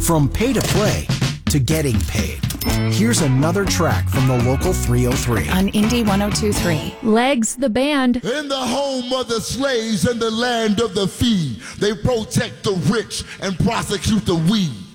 From pay to play to getting paid. Here's another track from the local 303. On Indie 102.3. Legs the band. In the home of the slaves and the land of the free, they protect the rich and prosecute the weak.